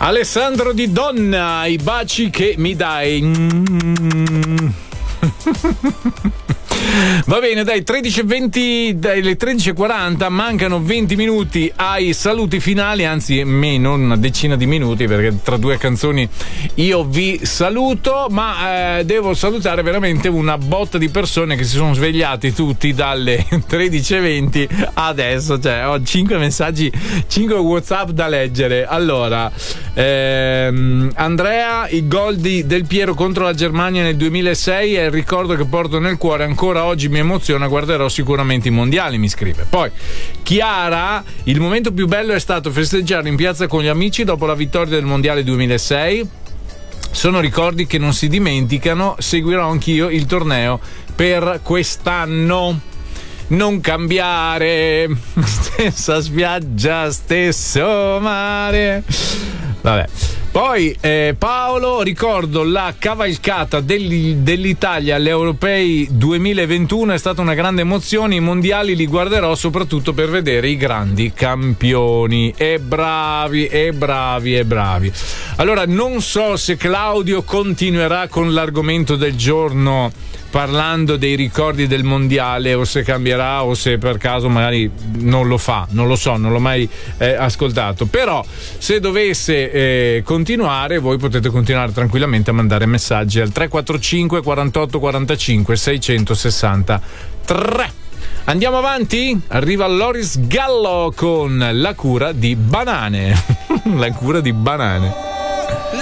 Alessandro Di Donna, i baci che mi dai. Va bene, dai, 13:20, le 13:40, mancano 20 minuti ai saluti finali, anzi meno, una decina di minuti, perché tra due canzoni io vi saluto, ma devo salutare veramente una botta di persone che si sono svegliati tutti dalle 13:20 adesso, cioè ho 5 messaggi, 5 WhatsApp da leggere. Allora, Andrea, il gol di Del Piero contro la Germania nel 2006 è il ricordo che porto nel cuore, ancora oggi mi emoziona, guarderò sicuramente i mondiali, mi scrive. Poi Chiara, il momento più bello è stato festeggiare in piazza con gli amici dopo la vittoria del mondiale 2006. Sono ricordi che non si dimenticano, seguirò anch'io il torneo per quest'anno. Non cambiare, stessa spiaggia, stesso mare. Vabbè. Poi Paolo, ricordo la cavalcata dell'Italia agli europei 2021, è stata una grande emozione, i mondiali li guarderò soprattutto per vedere i grandi campioni. E bravi. Allora, non so se Claudio continuerà con l'argomento del giorno parlando dei ricordi del mondiale, o se cambierà, o se per caso magari non lo fa, non lo so, non l'ho mai ascoltato. Però se dovesse continuare, voi potete continuare tranquillamente a mandare messaggi al 345 48 45 663. Andiamo avanti? Arriva Loris Gallo con La cura di banane. La cura di banane.